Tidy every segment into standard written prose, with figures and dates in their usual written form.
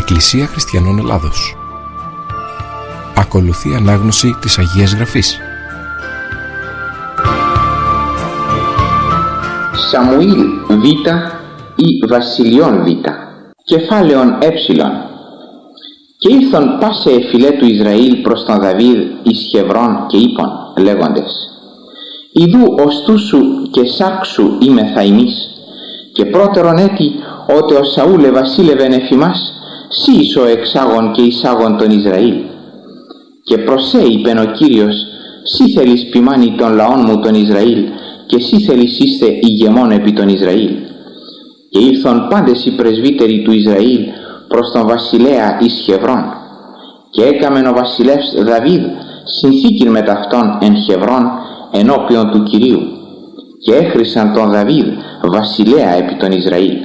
Εκκλησία Χριστιανών Ελλάδος. Ακολουθεί ανάγνωση της Αγίας Γραφής. Σαμουήλ Β ή Βασιλειών Β. Κεφάλαιον Ε. Και ήρθον πάσε εφηλέ του Ισραήλ προς τον Δαβίδ εις Χεβρών και είπον λέγοντες: Ιδού οστού σου και σάξου είμεθα ημείς, και πρώτερον έτη ότε ο Σαούλ βασίλευεν εφ' ημάς, σύ είσαι ο εξάγων και εισάγων τον Ισραήλ. Και προσέ είπεν ο Κύριος: σύ θέλεις ποιμάνει των λαών μου τον Ισραήλ, και σύ θέλεις είστε ηγεμόν επί τον Ισραήλ. Και ήρθον πάντες οι πρεσβύτεροι του Ισραήλ προς τον βασιλέα εις Χεβρών. Και έκαμεν ο βασιλεύς Δαβίδ συνθήκην με ταυτόν εν Χεβρών ενώπιον του Κυρίου, και έχρισαν τον Δαβίδ βασιλέα επί τον Ισραήλ.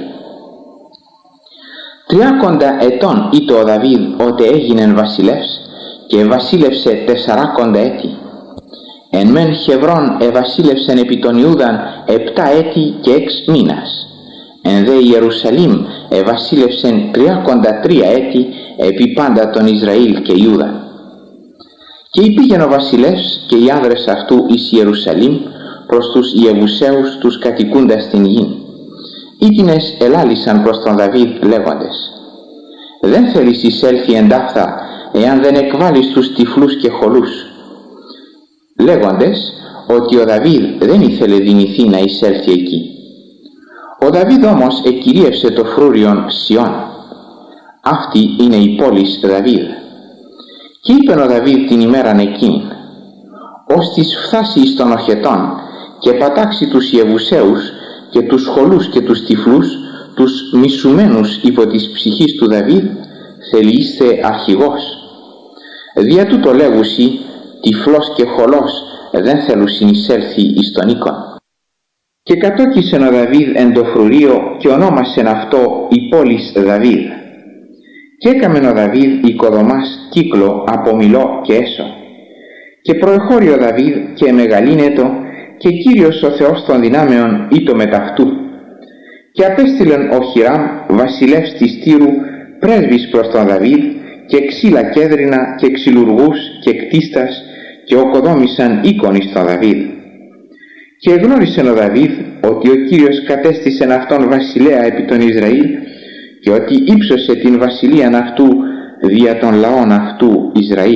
30 ετών ήτο ο Δαβίδ ότε έγινεν βασιλεύς, και βασίλευσε 40 έτη. Εν μεν Χεβρών ευασίλευσεν επί τον Ιούδαν 7 έτη και 6 μήνας. Εν δε Ιερουσαλήμ ευασίλευσεν 33 έτη επί πάντα τον Ισραήλ και Ιούδα. Και υπήγεν ο βασιλεύς και οι άνδρες αυτού εις Ιερουσαλήμ προς τους Ιεβουσαίους τους κατοικούντας στην γην. Ήτινες ελάλησαν προς τον Δαβίδ λέγοντες: δεν θέλεις εισέλθει εντάφθα εάν δεν εκβάλεις τους τυφλούς και χολούς. Λέγοντες ότι ο Δαβίδ δεν ήθελε δυνηθεί να εισέλθει εκεί. Ο Δαβίδ όμως εκυρίευσε το φρούριον Σιών. Αυτή είναι η πόλης Δαβίδ. Και είπεν ο Δαβίδ την ημέραν εκείνην: ώστις φθάσει εις των οχετών και πατάξει τους Ιεβουσαίους και τους χολούς και τους τυφλούς, τους μισουμένους υπό της ψυχής του Δαβίδ, θέλει είστε αρχηγός. Δια τούτο λέγουσι, τυφλός και χολός δεν θέλουν συνεισέλθει εις τον οίκον. Και κατόκισεν ο Δαβίδ εν το φρουρίο και ονόμασεν αυτό η πόλης Δαβίδ. Και έκαμεν ο Δαβίδ οικοδομάς κύκλο από Μιλώ και Έσο. Και προεχώρη ο Δαβίδ και μεγαλύνετο, και Κύριος ο Θεός των δυνάμεων ήτο μεταυτού. Και απέστειλεν ο Χιράμ βασιλεύς της Τύρου πρέσβης προς τον Δαβίδ, και ξύλα κέδρινα και ξυλουργούς και κτίστας, και οκοδόμησαν οίκον εις τον Δαβίδ. Και εγνώρισεν ο Δαβίδ ότι ο Κύριος κατέστησεν αυτόν βασιλέα επί τον Ισραήλ, και ότι ύψωσε την βασιλείαν αυτού δια των λαών αυτού Ισραήλ.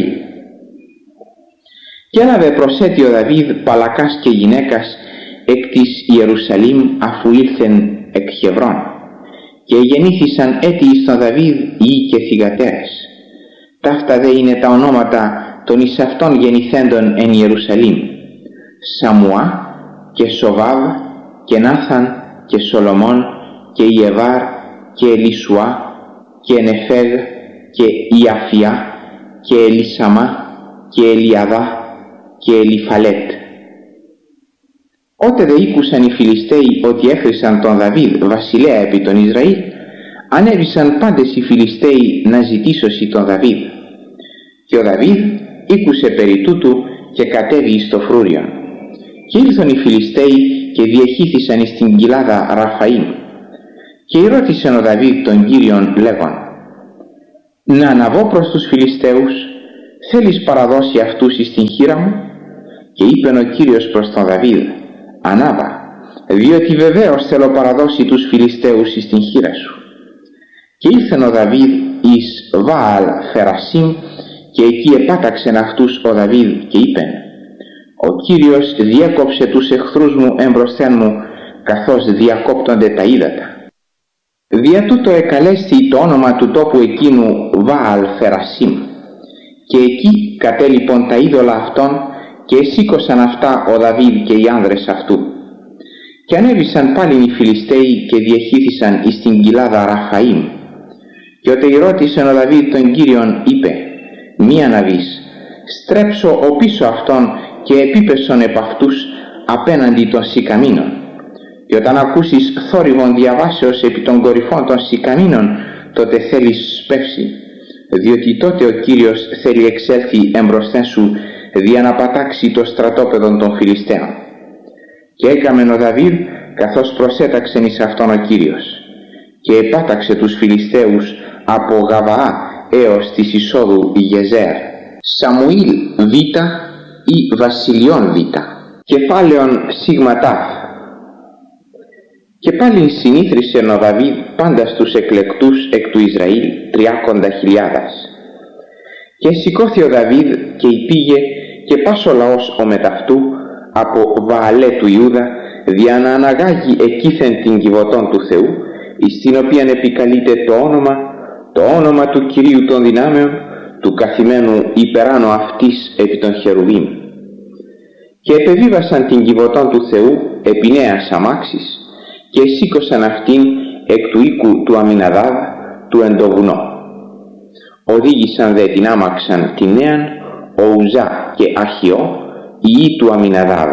Και έλαβε προσέτη ο Δαβίδ παλακάς και γυναίκας εκ της Ιερουσαλήμ αφού ήλθεν εκ Χεβρών. Και γεννήθησαν έτη εις τον Δαβίδ ιοί και θυγατέρες. Ταύτα δε είναι τα ονόματα των εις αυτών γεννηθέντων εν Ιερουσαλήμ: Σαμουά και Σοβάβ και Νάθαν και Σολομών και Ιεβάρ και Ελισουά και Νεφέγ και Ιαφιά και Ελισαμά και Ελιαδά και Ελιφαλέτ. Ότε δε ήκουσαν οι Φιλιστέοι ότι έχρισαν τον Δαβίδ βασιλέα επί τον Ισραήλ, ανέβησαν πάντες οι Φιλιστέοι να ζητήσωσι τον Δαβίδ. Και ο Δαβίδ ήκουσε περί τούτου και κατέβη εις το φρούριον. Και ήλθον οι Φιλιστέοι και διεχύθησαν εις την κοιλάδα Ραφαΐμ. Και ρώτησεν ο Δαβίδ τον Κύριον λέγον: να αναβώ προς τους Φιλιστέους, θέλεις παραδώσει αυτούς εις την χείρα μου? Και είπεν ο Κύριος προς τον Δαβίδ: ανάβα, διότι βεβαίως θέλω παραδώσει τους Φιλιστέους εις την χείρα σου. Και ήλθεν ο Δαβίδ εις Βαάλ Φερασίμ, και εκεί επάταξεν αυτούς ο Δαβίδ και είπεν: ο Κύριος διέκοψε τους εχθρούς μου εμπροσθέν μου, καθώς διακόπτονται τα ύδατα. Δια τούτο εκαλέστη το όνομα του τόπου εκείνου Βαάλ Φερασίμ. Και εκεί κατέλειπον τα είδωλα αυτών, και εσήκωσαν αυτά ο Δαβίδ και οι άνδρες αυτού. Και ανέβησαν πάλιν οι Φιλιστέοι και διεχύθησαν εις την κοιλάδα Ραφαΐμ. Και ότε ρώτησεν ο Δαβίδ τον Κύριον, είπε: μη αναβείς, στρέψω ο πίσω αυτών και επίπεσον επ' αυτούς απέναντι των σικαμίνων. Και όταν ακούσεις θόρυβον διαβάσεως επί των κορυφών των σικαμίνων, τότε θέλεις σπεύσει, διότι τότε ο Κύριος θέλει εξέλθει εμπροσθέν σου δια να πατάξει το στρατόπεδο των Φιλιστέων. Και έκαμεν ο Δαβίδ καθώς προσέταξεν εις αυτόν ο Κύριος. και επάταξε τους Φιλιστέους από Γαβαά έως της εισόδου Γεζέρ. Σαμουήλ Β ή Βασιλιών Β. Κεφάλαιον Σίγμα Τάφ. Και πάλι συνήθρισε ο Δαβίδ πάντα στους εκλεκτούς εκ του Ισραήλ 30.000. Και σηκώθη ο Δαβίδ και υπήγε και πας ο λαός ο μεταυτού από Βααλέ του Ιούδα, δια να αναγάγει εκείθεν την Κιβωτών του Θεού, εις την οποίαν επικαλείται το όνομα του Κυρίου των δυνάμεων, του καθημένου υπεράνω αυτής επί των Χερουβίμ. Και επεβίβασαν την Κιβωτών του Θεού επί νέας αμάξης και σήκωσαν αυτήν εκ του οίκου του Αμιναδάβ του εν το βουνό. Οδήγησαν δε την άμαξαν τη νέαν ο Ουζά και Αχιώ, ιοί του Αμιναδάβ,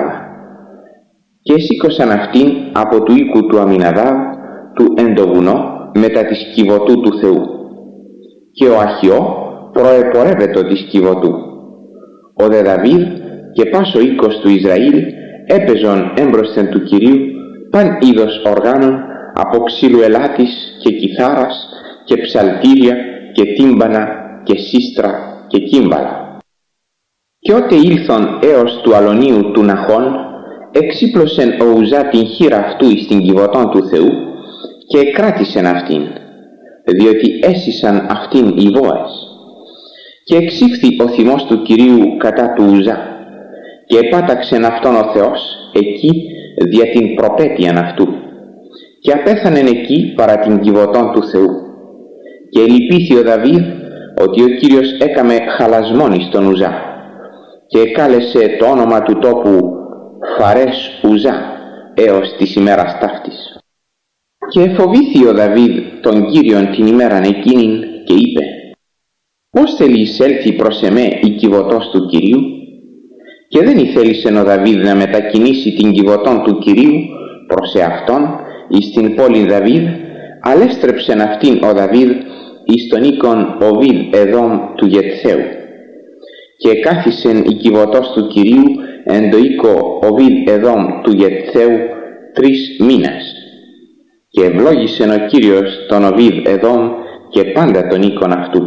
και σήκωσαν αυτήν από του οίκου του Αμιναδάβ του εν το βουνό μετά της Κιβωτού του Θεού. Και ο Αχιώ προεπορεύετο της Κιβωτού. Ο δε Δαβίδ και πας ο οίκος του Ισραήλ έπαιζον έμπροσθεν του Κυρίου παν είδος οργάνων από ξύλου ελάτης και κιθάρας και ψαλτήρια και τύμπανα και σύστρα και κύμπαλα. Και ότε ήλθον έως του αλωνίου του Ναχών, εξύπλωσεν ο Ουζά την χείρα αυτού εις την Κιβωτών του Θεού και εκράτησεν αυτήν, διότι έσυσαν αυτήν οι βόες. Και εξήφθη ο θυμός του Κυρίου κατά του Ουζά και επάταξεν αυτόν ο Θεός εκεί δια την προπέτειαν αυτού και απέθανεν εκεί παρά την Κιβωτών του Θεού. Και λυπήθη ο Δαβίδ ότι ο Κύριος έκαμε χαλασμόν εις τον Ουζά και εκάλεσε το όνομα του τόπου Φαρές Ουζά έως της ημέρας ταύτης. Και εφοβήθη ο Δαβίδ τον Κύριον την ημέραν εκείνην και είπε: «Πώς θέλει εισέλθει προς εμέ η Κιβωτός του Κυρίου?» Και δεν ηθέλησε ο Δαβίδ να μετακινήσει την Κιβωτών του Κυρίου προς εαυτόν εις την πόλη Δαβίδ, αλλά έστρεψεν αυτήν ο Δαβίδ εις τον οίκον Οβίδ Εδόμ του Γετθαίου. Και κάθισεν η Κιβωτός του Κυρίου εν το οίκο Οβίδ Εδόμ του Γετθαίου 3 μήνες. Και ευλόγησεν ο Κύριος τον Οβίδ Εδόμ και πάντα τον οίκον αυτού.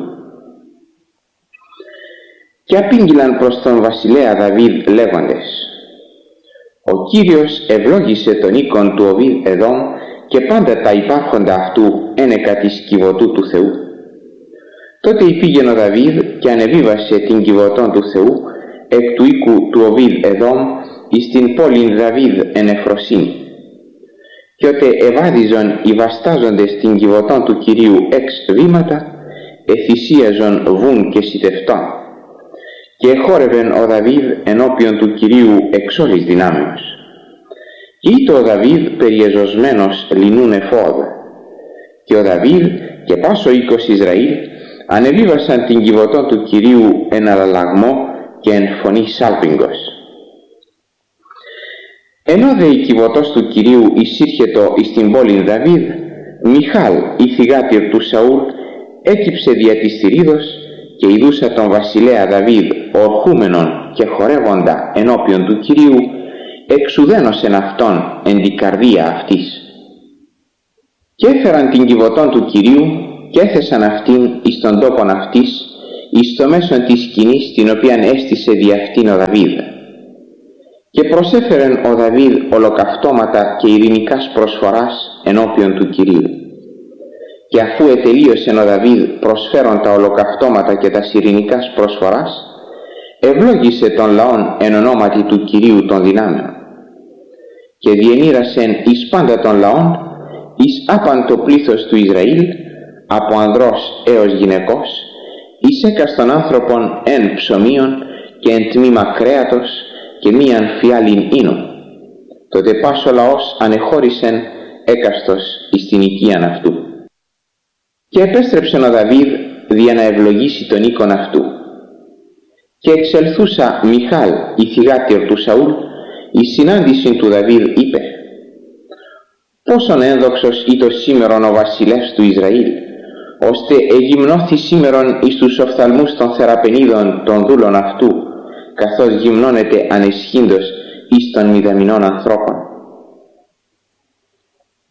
Και απήγγειλαν προς τον βασιλέα Δαβίδ λέγοντες: «Ο Κύριος ευλόγησε τον οίκον του Οβίδ Εδόμ και πάντα τα υπάρχοντα αυτού ένεκα της Κιβωτού του Θεού». Τότε υπήγεν ο Δαβίδ και ανεβίβασε την Κιβωτών του Θεού εκ του οίκου του Οβίδ Εδόμ εις την πόλην Δαβίδ εν Εφροσύνη. Και ότε ευάδιζον οι βαστάζοντες την Κιβωτών του Κυρίου εξ βήματα, εθυσίαζον βουν και σιτευτών. Και εχόρευεν ο Δαβίδ ενώπιον του Κυρίου εξ όλης δυνάμεως. Και ήτο ο Δαβίδ περιεζωσμένος λινούν εφόδ. Και ο Δαβίδ και πας ο οίκος Ισραήλ ανεβίβασαν την Κιβωτών του Κυρίου εν αλλαλαγμό και εν φωνή σάλπιγγος. Ενώ δε η Κιβωτός του Κυρίου εισήρχετο εις την πόλην Δαβίδ, Μιχάλ η θυγάτηρ του Σαούλ έκυψε δια της θηρίδος και ειδούσα τον βασιλέα Δαβίδ ορχούμενον και χορεύοντα ενώπιον του Κυρίου, εξουδένωσεν αυτόν εν την καρδία αυτής. Και έφεραν την Κιβωτών του Κυρίου και έθεσαν αυτήν εις τον τόπον αυτής, εις το μέσον της σκηνής την οποίαν έστησε δι' αυτήν ο Δαβίδ. Και προσέφερεν ο Δαβίδ ολοκαυτώματα και ειρηνικάς προσφοράς ενώπιον του Κυρίου. Και αφού ετελείωσε ο Δαβίδ προσφέρον τα ολοκαυτώματα και τα ειρηνικάς προσφοράς, ευλόγησε τον λαόν εν ονόματι του Κυρίου των δυνάμεων. Και διενήρασεν εις πάντα των λαών, εις άπαν το πλήθος του Ισραήλ, από ανδρός έως γυναικός, εις έκαστον άνθρωπον εν ψωμίων και εν τμήμα κρέατος και μίαν φιάλιν ίνου. Τότε πας ο λαός ανεχώρησεν έκαστος εις την οικίαν αυτού. Και επέστρεψεν ο Δαβίδ δια να ευλογήσει τον οίκον αυτού. Και εξελθούσα Μιχάλ η θυγάτηρ του Σαούλ η συνάντηση του Δαβίδ είπε: «Πόσον ένδοξος ήτο σήμερον ο βασιλεύς του Ισραήλ, ώστε εγυμνώθη σήμερον εις τους οφθαλμούς των θεραπενίδων των δούλων αυτού, καθώς γυμνώνεται ανεσχύντος εις των μηδαμινών ανθρώπων».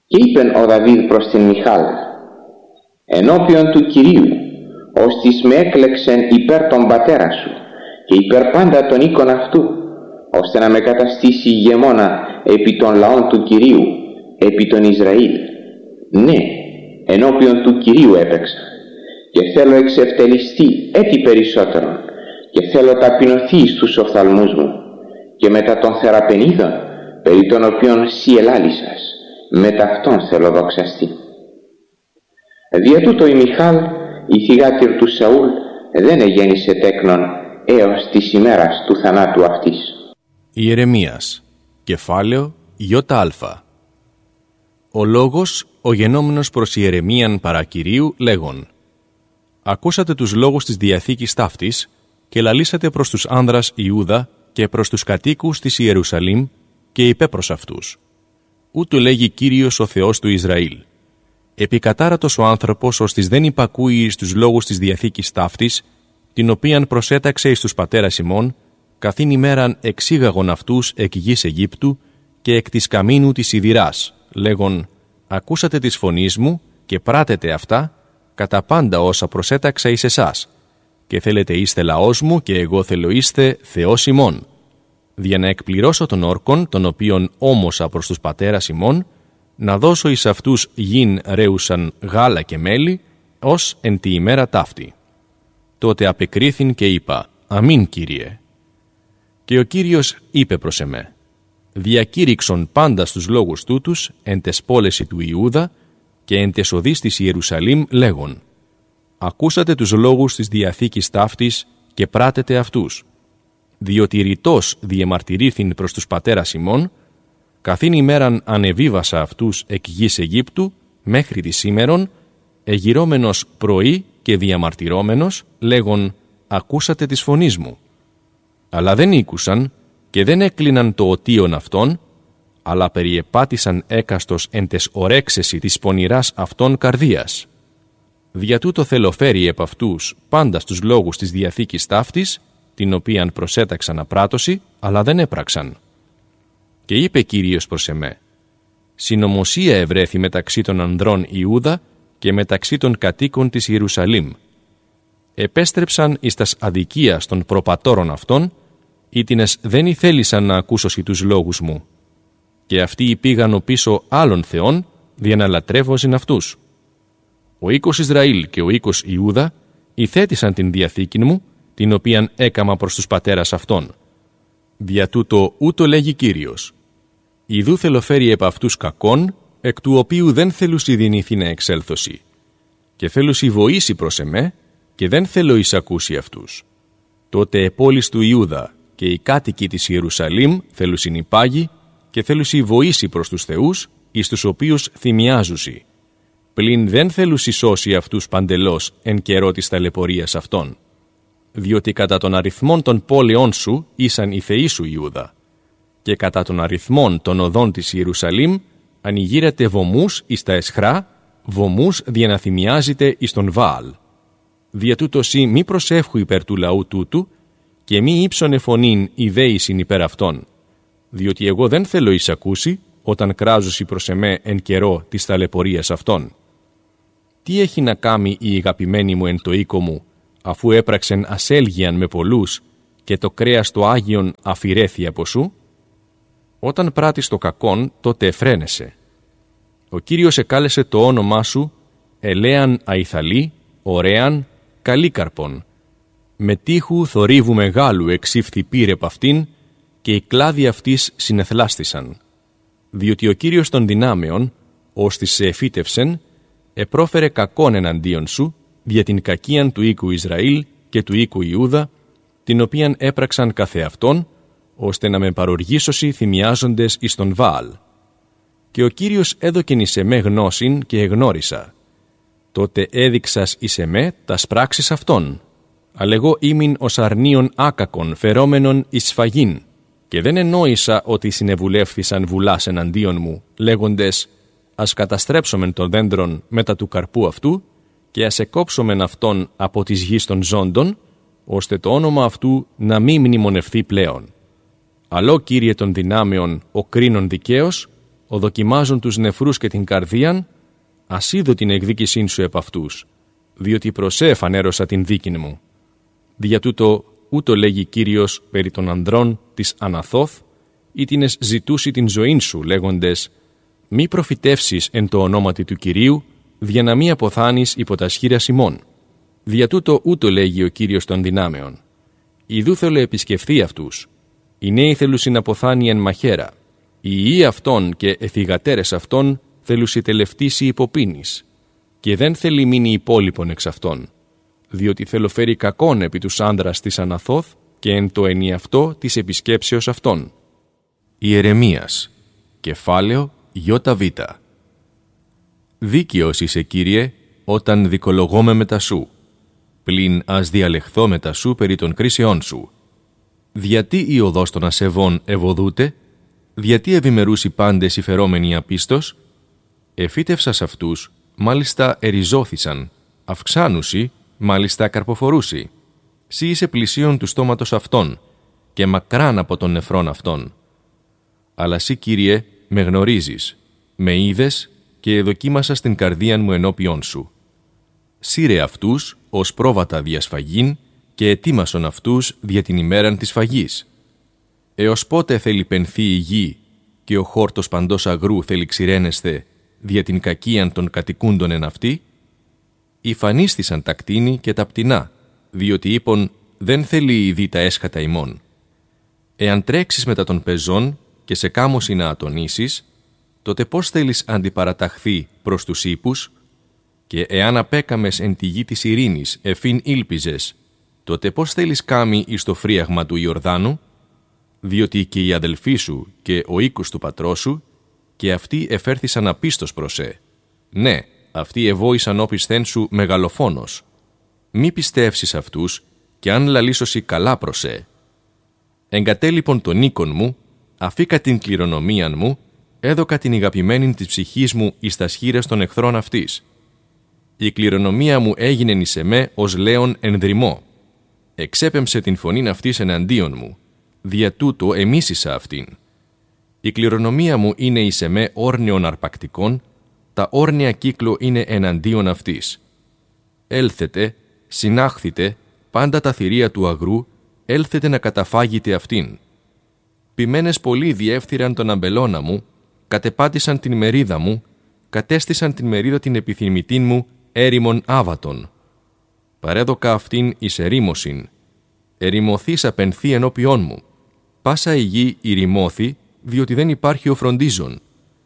Και είπεν ο Δαβίδ προς την Μιχάλ: «Ενώπιον του Κυρίου, ώστις με έκλεξεν υπέρ τον πατέρα σου και υπέρ πάντα των οίκων αυτού, ώστε να με καταστήσει ηγεμόνα επί των λαών του Κυρίου, επί των Ισραήλ. Ναι, ενώπιον του Κυρίου έπαιξα και θέλω εξευτελιστεί έτη περισσότερον και θέλω ταπεινωθεί στους οφθαλμούς μου και μετά των θεραπενίδων, περί των οποίων σύ ελάλησας, μετά αυτόν θέλω δοξαστεί». Δια τούτο η Μιχάλ, η θυγάτηρ του Σαούλ, δεν εγέννησε τέκνον έως της ημέρας του θανάτου αυτής. Ιερεμίας, κεφάλαιο Ια. Ο λόγος, ο γενόμενος προς Ιερεμίαν παρά Κυρίου, λέγον: «Ακούσατε τους λόγους της Διαθήκης ταύτης και λαλήσατε προς τους άνδρας Ιούδα και προς τους κατοίκους της Ιερουσαλήμ και είπε προς αυτούς: Ούτου λέγει Κύριος ο Θεός του Ισραήλ. Επικατάρατος ο άνθρωπος ώστις δεν υπακούει εις τους λόγους της Διαθήκης ταύτης, την οποίαν προσέταξε εις τους πατέρας ημών, καθήν ημέραν εξήγαγον αυτούς εκ γης Αιγύπτου και εκ της καμίνου της σιδηράς, λέγον: Ακούσατε της φωνής μου και πράτετε αυτά, κατά πάντα όσα προσέταξα εις εσάς, και θέλετε είστε λαός μου και εγώ θέλω είστε Θεός ημών, δια να εκπληρώσω των όρκων, των οποίων όμωσα προς τους πατέρας ημών, να δώσω εις αυτούς γην ρέουσαν γάλα και μέλι, ως εν τη ημέρα ταύτη. Τότε απεκρίθην και είπα: Αμήν, Κύριε. Και ο Κύριος είπε προς εμέ: Διακήρυξον πάντα στους λόγους τούτους εν τες πόλεση του Ιούδα και εν τες οδείς της Ιερουσαλήμ λέγον: Ακούσατε τους λόγους της Διαθήκης ταύτης και πράτετε αυτούς, διότι ρητός διεμαρτυρήθην προς τους πατέρας ημών, καθήν ημέραν ανεβίβασα αυτούς εκ γης Αιγύπτου μέχρι τη σήμερον, εγυρώμενος πρωί και διαμαρτυρόμενος, λέγον: Ακούσατε της φωνής μου. Αλλά δεν ήκουσαν και δεν έκλειναν το οτίον αυτών, αλλά περιεπάτησαν έκαστος εν τες ορέξεση της πονηράς αυτών καρδίας. Δια τούτο θέλω φέρει επ' αυτούς πάντα στους λόγους της Διαθήκης ταύτης, την οποίαν προσέταξαν απράτωση, αλλά δεν έπραξαν. Και είπε Κύριος προς εμέ: Συνωμοσία ευρέθη μεταξύ των ανδρών Ιούδα και μεταξύ των κατοίκων της Ιερουσαλήμ. Επέστρεψαν εις τας αδικίας των προπατώρων αυτών, ήτινες δεν ηθέλησαν να ακούσωσι τους λόγους μου. Και αυτοί πήγαν πίσω άλλων θεών, δια να λατρεύωσιν αυτούς. Ο οίκος Ισραήλ και ο οίκος Ιούδα ηθέτησαν την διαθήκην μου, την οποίαν έκαμα προς τους πατέρας αυτών. Δια τούτο ούτω λέγει Κύριος: Ιδού θέλω φέρει επ' αυτούς κακόν, εκ του οποίου δεν θέλουσι δυνήθη να εξέλθωση. Και θέλουσι βοήσει προς εμέ, και δεν θέλω εισακούσει αυτούς. Τότε επόλεις του Ιούδα και οι κάτοικοι της Ιερουσαλήμ θέλουσιν υπάγει και θέλουσι βοήσει προς τους θεούς, εις τους οποίους θυμιάζουσι. Πλην δεν θέλουσι σώσει αυτούς παντελώς εν καιρό της ταλαιπωρίας αυτών. Διότι κατά των αριθμών των πόλεων σου ήσαν οι θεοί σου Ιούδα, και κατά των αριθμών των οδών της Ιερουσαλήμ ανοιγείρετε βωμούς εις τα εσχρά, βωμούς δια να θυμιάζετε εις τον Βάαλ. Δια τούτο σύ μη προσεύχου υπέρ του λαού τούτου, και μη ύψωνε φωνήν ιδέησιν υπέρ αυτών, διότι εγώ δεν θέλω εισακούσει όταν κράζουσι προς εμέ εν καιρό της ταλαιπωρίας αυτών. Τι έχει να κάμει η αγαπημένη μου εν το οίκο μου, αφού έπραξεν ασέλγιαν με πολλούς και το κρέας το Άγιον αφηρέθη από σου? Όταν πράττεις το κακόν, τότε εφραίνεσαι. Ο Κύριος εκάλεσε το όνομά σου ελέαν αϊθαλή, ωραίαν, καλίκαρπον. Με τείχου θορύβου μεγάλου εξήφθη πήρε παυτήν και οι κλάδοι αυτής συνεθλάστησαν. Διότι ο Κύριος των δυνάμεων, ώστις σε εφύτευσεν, επρόφερε κακόν εναντίον σου, δια την κακίαν του οίκου Ισραήλ και του οίκου Ιούδα, την οποίαν έπραξαν καθεαυτόν, ώστε να με παροργήσωσι θυμιάζοντες εις τον Βάαλ. Και ο Κύριος έδωκεν εις εμέ γνώσιν και εγνώρισα. Τότε έδειξας εις εμέ τας πράξεις αυτών. Αλλά εγώ ήμην ως αρνίον άκακον φερόμενον εις σφαγήν, και δεν εννόησα ότι συνεβουλεύθησαν βουλάς εναντίον μου, λέγοντες: Ας καταστρέψομεν των δέντρων μετά του καρπού αυτού, και ας εκόψομεν αυτόν από της γης των ζώντων, ώστε το όνομα αυτού να μη μνημονευθεί πλέον. Αλλό Κύριε των δυνάμεων, ο κρίνων δικαίος, οδοκιμάζουν τους νεφρούς και την καρδίαν, ας είδω την εκδίκησήν σου επ' αυτούς, διότι προσέ εφανέρωσα την δίκην μου. Δια τούτο ούτω λέγει Κύριος περί των ανδρών της Αναθώθ, ήτινες ζητούσι την ζωήν σου, λέγοντες «Μη προφητεύσεις εν το ονόματι του Κυρίου, δια να μη αποθάνεις υπό τα σχήρας ημών». Δια τούτο ούτω λέγει ο Κύριος των δυνάμεων. Ιδού θέλω επισκεφθεί αυτούς. Οι νέοι θέλουσι να αποθάνει εν μαχαίρα. Οι ιοί αυτών και εθιγατέρες αυτών θέλουσι τελευτήσει υποπίνης. Και δεν θέλει μείνει υπόλοιπον εξ αυτών. Διότι θέλω φέρει κακόν επί τους άνδρας της Αναθώθ και εν το ενιαυτό της επισκέψεως αυτών. Ιερεμίας, κεφάλαιο Ι-Β. Δίκαιος είσαι, Κύριε, όταν δικολογώ μετά σου. Πλην ας διαλεχθώ μετά σου περί των κρίσεών σου. Διατί η οδός των ασεβών ευωδούται, διατί ευημερούσι πάντες οι φερόμενοι απίστος. Εφύτευσας αυτούς, μάλιστα εριζώθησαν, αυξάνουσι, μάλιστα καρποφορούσι. Σύ είσαι πλησίον του στόματος αυτών και μακράν από των νεφρών αυτών. Αλλά σύ, Κύριε, με γνωρίζεις, με είδες και εδοκίμασα στην καρδίαν μου ενώπιον σου. Σύρε αυτούς ως πρόβατα διασφαγήν και ετοίμασον αυτούς δια την ημέραν της φαγής. Έως πότε θέλει πενθεί η γη και ο χόρτος παντός αγρού θέλει ξηρένεσθε δια την κακίαν των κατοικούντων εν αυτή? Υφανίστησαν τα κτίνη και τα πτηνά, διότι είπον δεν θέλει ειδεί τα έσχατα ημών. Εάν τρέξεις μετά των πεζών και σε κάμωση να ατονίσεις, τότε πώς θέλεις αντιπαραταχθεί προς τους ύπους? Και εάν απέκαμες εν τη γη της ειρήνης εφήν ήλπιζες, τότε πώς θέλεις κάμει εις το φρίαγμα του Ιορδάνου? Διότι και οι αδελφοί σου και ο οίκος του πατρός σου, και αυτοί εφέρθησαν απίστος προς Ναι, αυτοί εβόησαν όπισθεν σου μεγαλοφόνος. Μη πιστεύσεις αυτούς, και αν λαλήσωσι καλά προς Εγκατέλειπον τον οίκον μου, αφήκα την κληρονομίαν μου, έδωκα την ηγαπημένην της ψυχής μου εις τα σχήρες των εχθρών αυτής. Η κληρονομία μου έγινεν εις εμέ ως λέον ενδρυμό. Εξέπεμψε την φωνήν αυτής εναντίον μου, δια τούτο εμίσησα αυτήν. Η κληρονομία μου είναι εις εμέ όρνεων αρπακτικών, τα όρνια κύκλο είναι εναντίον αυτής. Έλθετε, συνάχθητε, πάντα τα θηρία του αγρού, έλθετε να καταφάγετε αυτήν. Ποιμένες πολλοί διεύθυραν τον αμπελώνα μου, κατεπάτησαν την μερίδα μου, κατέστησαν την μερίδα την επιθυμητήν μου, έρημον άβατον. Παρέδωκα αυτήν εις ερήμωσιν. Ερημωθείς απενθεί ενώπιόν μου. Πάσα η γη ηρημώθη, διότι δεν υπάρχει ο φροντίζων.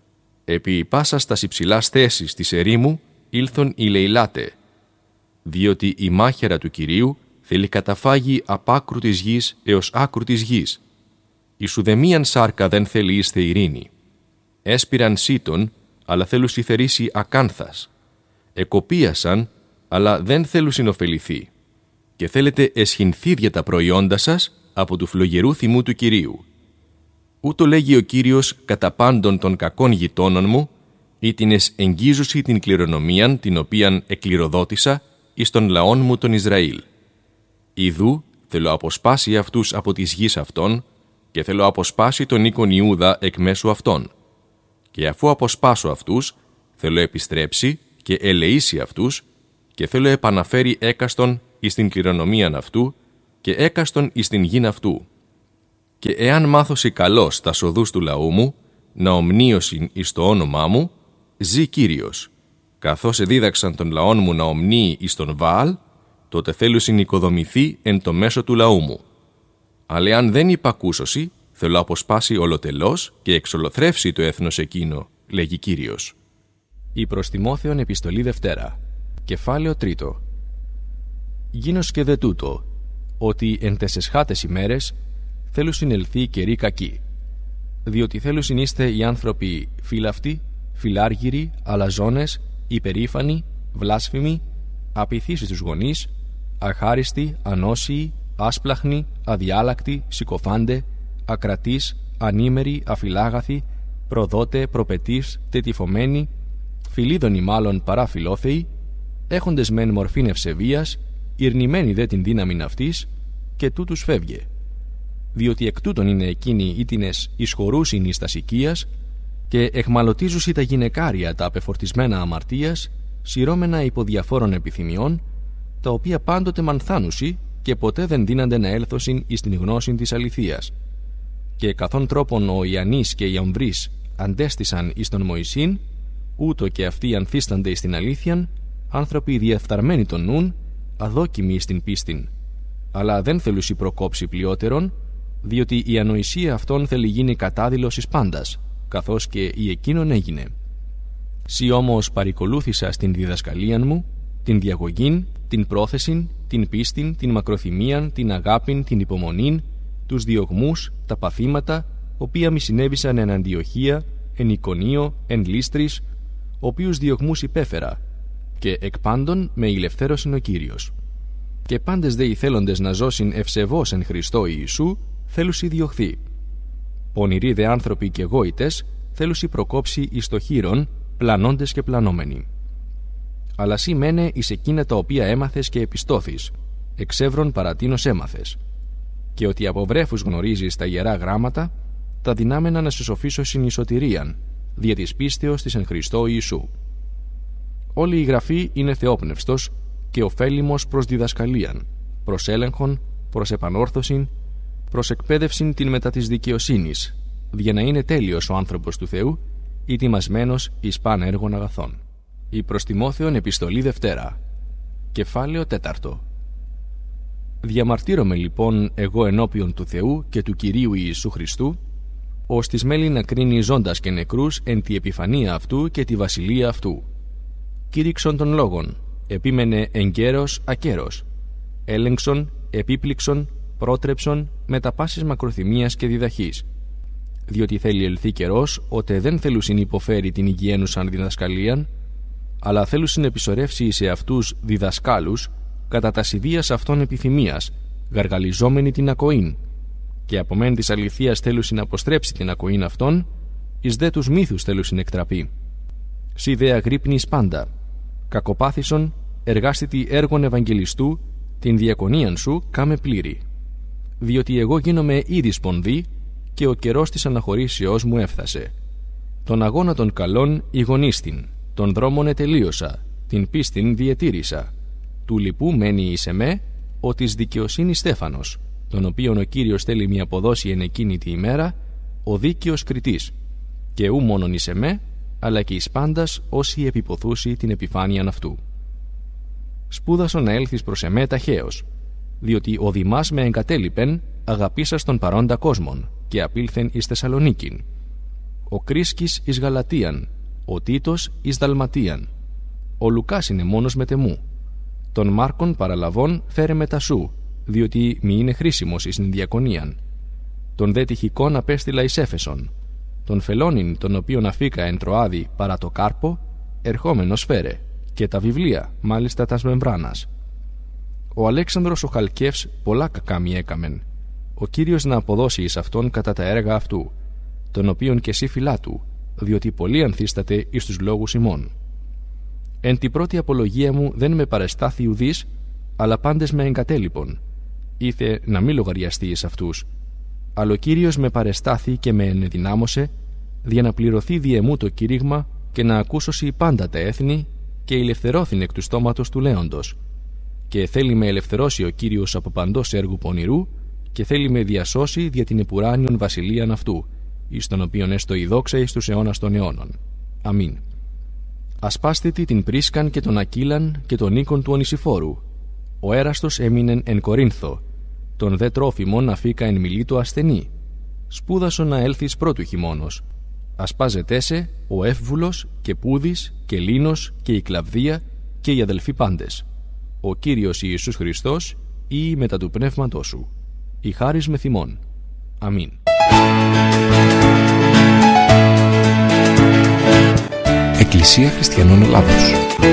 Επί πάσα στας υψηλάς θέσης της ερήμου ήλθον οι λεηλάτε. Διότι η μάχαιρα του Κυρίου θέλει καταφάγει απ' άκρου της γης έως άκρου της γης. Η σουδεμίαν σάρκα δεν θέλει είστε ειρήνη. Έσπηραν σύτων, αλλά θέλουν συθερήσει ακάνθας. Εκοπίασαν, αλλά δεν θέλουν συνοφεληθεί. Και θέλετε εσχυνθεί για τα προϊόντα σας από του φλογερού θυμού του Κυρίου. Ούτω λέγει ο Κύριος κατά πάντων των κακών γειτόνων μου, ήτινες εγγίζουσι την κληρονομίαν την οποίαν εκληροδότησα εις των λαών μου τον Ισραήλ. Ιδού θέλω αποσπάσει αυτούς από της γης αυτών και θέλω αποσπάσει τον οίκον Ιούδα εκ μέσου αυτών. Και αφού αποσπάσω αυτούς, θέλω επιστρέψει και ελεήσει αυτούς και θέλω επαναφέρει έκαστον εις την κληρονομίαν αυτού και έκαστον εις την γην αυτού. Και εάν μάθωσι καλώς τα σοδούς του λαού μου, να ομνίωσιν εις το όνομά μου, ζει Κύριος. Καθώς εδίδαξαν τον λαόν μου να ομνίει εις τον Βαάλ, τότε θέλουσιν οικοδομηθεί εν το μέσο του λαού μου. Αλλά αν δεν υπακούσωσι, θέλω αποσπάσει ολοτελώς και εξολοθρεύσει το έθνος εκείνο, λέγει Κύριος. Η προς Τιμόθεον επιστολή Δευτέρα, κεφάλαιο 3. Γίνος και δε τούτο, ότι εν τες εσχάτες ημέρες θέλουν συνελθεί καιροί κακοί, διότι θέλουν συνείστε οι άνθρωποι φύλαυτοι, φιλάργυροι, αλαζόνες, υπερήφανοι, βλάσφημοι, απειθείς στους γονείς, αχάριστοι, ανώσιοι, άσπλαχνοι, αδιάλακτοι, συκοφάντε, ακρατείς, ανήμεροι, αφιλάγαθοι, προδότε, προπετείς, τετυφωμένοι, φιλίδωνοι μάλλον παρά φιλόθεοι, έχοντες μεν μορφήν ευσεβίας, ειρνημένοι δε την δύναμην αυτής, και τούτους φεύγε. Διότι εκ τούτων είναι εκείνοι ήτινες εισχωρούσιν εις τας οικίας, και εχμαλωτίζουσι τα γυναικάρια τα απεφορτισμένα αμαρτίας, σειρώμενα υπό διαφόρων επιθυμιών, τα οποία πάντοτε μανθάνουσι και ποτέ δεν δύνανται να έλθωσιν εις την γνώση της αληθείας. Και καθόν τρόπον ο Ιαννής και οι Αμβρείς αντέστησαν εις τον Μωυσήν, ούτω και αυτοί ανθίστανται εις την αλήθειαν, άνθρωποι διαφθαρμένοι των νουν, αδόκιμοι εις την πίστην. Αλλά δεν θέλουσι προκόψει πλειότερον, διότι η ανοησία αυτών θέλει γίνει κατάδειλος εις πάντας, καθώς και η εκείνον έγινε. Σι όμως παρικολούθησα στην διδασκαλίαν μου, την διαγωγήν, την πρόθεσιν, την πίστην, την μακροθυμίαν, την αγάπην, την υπομονήν, τους διωγμούς, τα παθήματα, οποία μη συνέβησαν εν Αντιοχία, εν Ικονίο, εν Λύστρης, οποίους διωγμούς υπέφερα, και εκ πάντων με ηλευθέρωσιν ο Κύριος. Και πάντες δε οι θέλοντες να ζώσιν ευσεβώς εν Χριστώ Ιησού, θέλουσι διωχθεί. Πονηροί δε άνθρωποι και γόητες, θέλουσι προκόψει εις το χείρον, πλανώντες και πλανόμενοι. Αλλά σύ μένε εις εκείνα τα οποία έμαθες και επιστώθεις, εξεύρων παρατίνος έμαθες. Και ότι από βρέφους γνωρίζεις τα ιερά γράμματα, τα δυνάμενα να σε σοφίσωσιν εις σωτηρίαν, δια της πίστεως της εν Χριστώ Ιησού. Όλη η γραφή είναι θεόπνευστος και ωφέλιμος προς διδασκαλίαν, προς έλεγχον, προς επανόρθωσιν, προς εκπαίδευσιν την μετά της δικαιοσύνης, για να είναι τέλειος ο άνθρωπος του Θεού, ετοιμασμένος εις παν έργων αγαθών. Η προς Τιμόθεον επιστολή Δευτέρα, κεφάλαιο 4. Διαμαρτύρομαι λοιπόν εγώ ενώπιον του Θεού και του Κυρίου Ιησού Χριστού, ως της μέλη να κρίνει ζώντας και νεκρούς εν τη επιφανία αυτού και τη βασιλεία αυτού. Κήρυξον των λόγων, επίμενε εγκαίρος ακέρος, έλεγξον, επίπληξον, πρότρεψον, με τα πάσης μακροθυμίας και διδαχής. Διότι θέλει ελθεί καιρός, ότε δεν θέλουσιν υποφέρει την υγιένουσαν διδασκαλίαν, αλλά θέλουσιν επισορεύσει σε αυτούς διδασκάλους, κατά τα ιδίας αυτών επιθυμίας, γαργαλιζόμενοι την ακοήν, και από μεν της αληθείας θέλουσιν αποστρέψει την ακοήν αυτών, εις δε τους μύθους θέλουσιν εκτραπεί. Σι δε αγρύπνεις πάντα, κακοπάθησον, εργάστητη έργων Ευαγγελιστού, την διακονίαν σου κάμε πλήρη. Διότι εγώ γίνομαι ήδη σπονδύ, και ο καιρός της αναχωρήσεώς μου έφθασε. Τον αγώνα των καλών ηγονίστην, τον δρόμον ετελείωσα, την πίστην διετήρησα. Του λοιπού μένει εις εμέ, ο της δικαιοσύνης Στέφανος, τον οποίον ο Κύριος θέλει μη αποδώσει εν εκείνη τη ημέρα, ο δίκαιος κριτής, και ου μόνον εις εμέ, αλλά και εις πάντας όσοι επιποθούσι την επιφάνειαν αυτού. Σπούδασον να έλθεις προς εμέ ταχαίως, διότι ο Δημάς με εγκατέλειπεν, αγαπήσας τον παρόντα κόσμον, και απήλθεν εις Θεσσαλονίκην. Ο Κρίσκης εις Γαλατίαν, ο Τίτος εις Δαλματίαν. Ο Λουκάς είναι μόνος μετεμού. Τον Μάρκον παραλαβών φέρε μετά σου, διότι μη είναι χρήσιμος εις την διακονίαν. Τον δε Τυχικόν απέστειλα εις Έφεσον. Τον Φελώνην, τον οποίον αφήκα εν Τροάδη παρά το Κάρπο, ερχόμενος φέρε, και τα βιβλία, μάλιστα τας μεμβράνας. Ο Αλέξανδρος ο Χαλκεύς πολλά κακά μη έκαμεν. Ο Κύριος να αποδώσει εις αυτόν κατά τα έργα αυτού, τον οποίον και εσύ φυλά του, διότι πολύ ανθίσταται εις τους λόγους ημών. Εν τη πρώτη απολογία μου δεν με παρεστάθη ουδής, αλλά πάντες με εγκατέλειπον. Ήθε να μη λογαριαστεί εις αυτούς. Αλλά ο Κύριος με παρεστάθη και με ενεδυνάμωσε, για να πληρωθεί διεμού το κήρυγμα και να ακούσωση πάντα τα έθνη, και ελευθερώθην εκ του στόματος του λέοντος. Και θέλει με ελευθερώσει ο Κύριος από παντός έργου πονηρού, και θέλει με διασώσει δια την επουράνιον βασιλείαν αυτού, εις τον οποίον έστω η δόξα εις τους αιώνας των αιώνων. Αμήν. Ασπάστητη την Πρίσκαν και τον Ακύλαν και τον Νίκον του Ονησιφόρου. Ο Έραστος έμεινεν εν Κορίνθο, τον δε Τρόφιμον αφήκα εν Μιλήτο ασθενή. Σπούδασον να έλθεις πρώτου χειμώνος. Ασπάζετέ σε ο Εύβουλος και Πούδης και Λίνος και η Κλαβδία και οι αδελφοί πάντες. Ο Κύριος Ιησούς Χριστός ή μετά του πνεύματός σου. Η χάρις με θυμών. Αμήν. Εκκλησία Χριστιανών Ελλάδος.